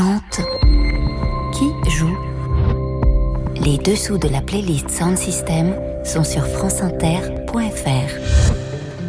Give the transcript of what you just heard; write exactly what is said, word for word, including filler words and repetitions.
chante? Qui joue? Les dessous de la playlist Sound System sont sur franceinter point fr.